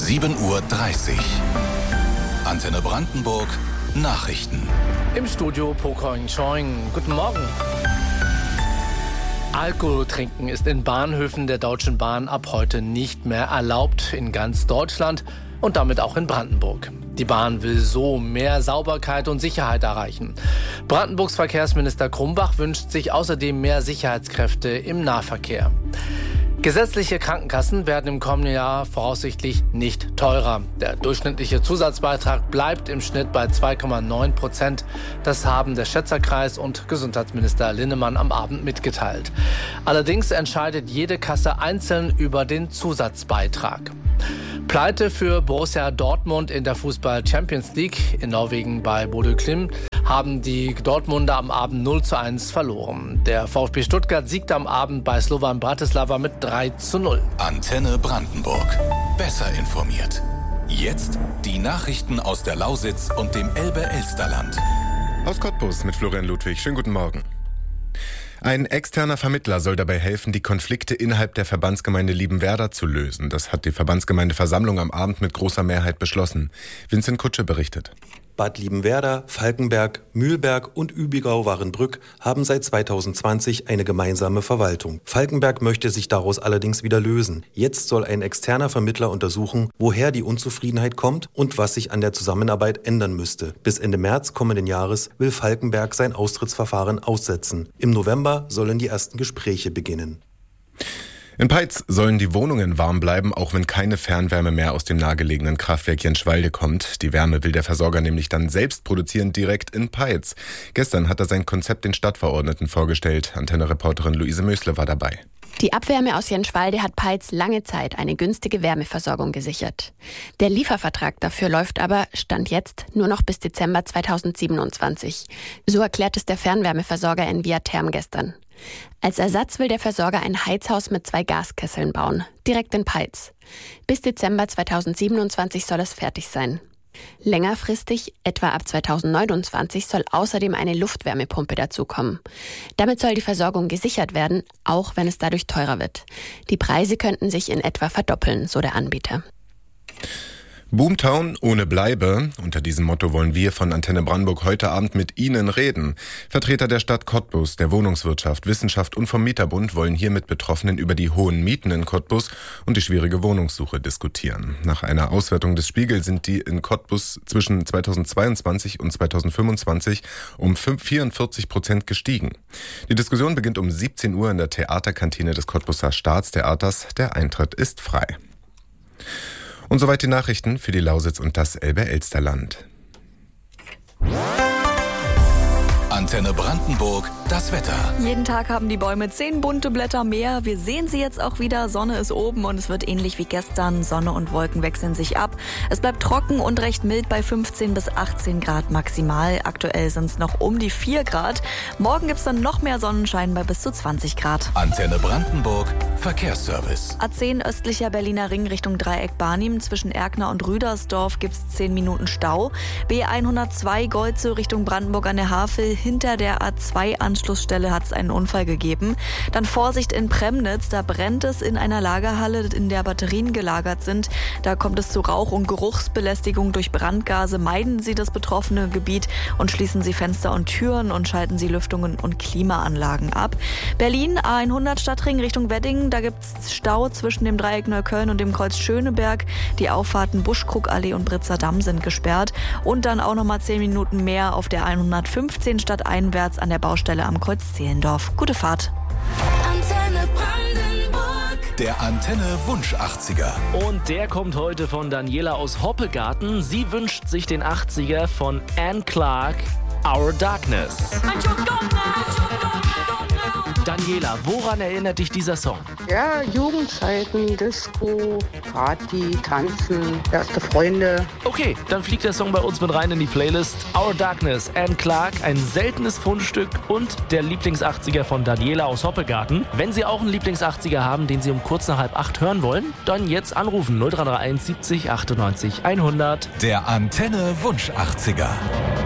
7:30 Uhr. Antenne Brandenburg Nachrichten. Im Studio Pokoing Choing. Guten Morgen. Alkohol trinken ist in Bahnhöfen der Deutschen Bahn ab heute nicht mehr erlaubt in ganz Deutschland und damit auch in Brandenburg. Die Bahn will so mehr Sauberkeit und Sicherheit erreichen. Brandenburgs Verkehrsminister Krumbach wünscht sich außerdem mehr Sicherheitskräfte im Nahverkehr. Gesetzliche Krankenkassen werden im kommenden Jahr voraussichtlich nicht teurer. Der durchschnittliche Zusatzbeitrag bleibt im Schnitt bei 2,9%. Das haben der Schätzerkreis und Gesundheitsminister Linnemann am Abend mitgeteilt. Allerdings entscheidet jede Kasse einzeln über den Zusatzbeitrag. Pleite für Borussia Dortmund in der Fußball-Champions League in Norwegen bei Bodø Glimt haben die Dortmunder am Abend 0:1 verloren. Der VfB Stuttgart siegte am Abend bei Slovan Bratislava mit 3:0. Antenne Brandenburg. Besser informiert. Jetzt die Nachrichten aus der Lausitz und dem Elbe-Elsterland. Aus Cottbus mit Florian Ludwig. Schönen guten Morgen. Ein externer Vermittler soll dabei helfen, die Konflikte innerhalb der Verbandsgemeinde Liebenwerda zu lösen. Das hat die Verbandsgemeindeversammlung am Abend mit großer Mehrheit beschlossen. Vincent Kutsche berichtet. Bad Liebenwerda, Falkenberg, Mühlberg und Übigau-Warenbrück haben seit 2020 eine gemeinsame Verwaltung. Falkenberg möchte sich daraus allerdings wieder lösen. Jetzt soll ein externer Vermittler untersuchen, woher die Unzufriedenheit kommt und was sich an der Zusammenarbeit ändern müsste. Bis Ende März kommenden Jahres will Falkenberg sein Austrittsverfahren aussetzen. Im November sollen die ersten Gespräche beginnen. In Peitz sollen die Wohnungen warm bleiben, auch wenn keine Fernwärme mehr aus dem nahegelegenen Kraftwerk Jenschwalde kommt. Die Wärme will der Versorger nämlich dann selbst produzieren, direkt in Peitz. Gestern hat er sein Konzept den Stadtverordneten vorgestellt. Antenne-Reporterin Luise Mösle war dabei. Die Abwärme aus Jenschwalde hat Peitz lange Zeit eine günstige Wärmeversorgung gesichert. Der Liefervertrag dafür läuft aber, Stand jetzt, nur noch bis Dezember 2027. So erklärt es der Fernwärmeversorger Enviatherm gestern. Als Ersatz will der Versorger ein Heizhaus mit 2 Gaskesseln bauen, direkt in Peitz. Bis Dezember 2027 soll es fertig sein. Längerfristig, etwa ab 2029, soll außerdem eine Luftwärmepumpe dazukommen. Damit soll die Versorgung gesichert werden, auch wenn es dadurch teurer wird. Die Preise könnten sich in etwa verdoppeln, so der Anbieter. Boomtown ohne Bleibe. Unter diesem Motto wollen wir von Antenne Brandenburg heute Abend mit Ihnen reden. Vertreter der Stadt Cottbus, der Wohnungswirtschaft, Wissenschaft und vom Mieterbund wollen hier mit Betroffenen über die hohen Mieten in Cottbus und die schwierige Wohnungssuche diskutieren. Nach einer Auswertung des Spiegel sind die in Cottbus zwischen 2022 und 2025 um 44% gestiegen. Die Diskussion beginnt um 17 Uhr in der Theaterkantine des Cottbuser Staatstheaters. Der Eintritt ist frei. Und soweit die Nachrichten für die Lausitz und das Elbe-Elsterland. Antenne Brandenburg, das Wetter. Jeden Tag haben die Bäume 10 bunte Blätter mehr. Wir sehen sie jetzt auch wieder. Sonne ist oben und es wird ähnlich wie gestern. Sonne und Wolken wechseln sich ab. Es bleibt trocken und recht mild bei 15 bis 18 Grad maximal. Aktuell sind es noch um die 4 Grad. Morgen gibt es dann noch mehr Sonnenschein bei bis zu 20 Grad. Antenne Brandenburg, Verkehrsservice. A10 östlicher Berliner Ring Richtung Dreieck Barnim. Zwischen Erkner und Rüdersdorf gibt es 10 Minuten Stau. B102 Golze Richtung Brandenburg an der Havel. Hinter der A2-Anschlussstelle hat es einen Unfall gegeben. Dann Vorsicht in Premnitz, da brennt es in einer Lagerhalle, in der Batterien gelagert sind. Da kommt es zu Rauch- und Geruchsbelästigung durch Brandgase. Meiden Sie das betroffene Gebiet und schließen Sie Fenster und Türen und schalten Sie Lüftungen und Klimaanlagen ab. Berlin, A100 Stadtring Richtung Wedding, da gibt es Stau zwischen dem Dreieck Neukölln und dem Kreuz Schöneberg. Die Auffahrten Buschkrugallee und Britzer Damm sind gesperrt. Und dann auch nochmal 10 Minuten mehr auf der 115 stadteinwärts an der Baustelle am Kreuz Zehlendorf. Gute Fahrt. Antenne Brandenburg. Der Antenne Wunsch 80er. Und der kommt heute von Daniela aus Hoppegarten. Sie wünscht sich den 80er von Anne Clark, Our Darkness. Daniela, woran erinnert dich dieser Song? Ja, Jugendzeiten, Disco, Party, Tanzen, erste Freunde. Okay, dann fliegt der Song bei uns mit rein in die Playlist. Our Darkness, Anne Clark, ein seltenes Fundstück und der Lieblings-80er von Daniela aus Hoppegarten. Wenn Sie auch einen Lieblings-80er haben, den Sie um kurz nach 7:30 hören wollen, dann jetzt anrufen 0331 70 98 100. Der Antenne Wunsch 80er.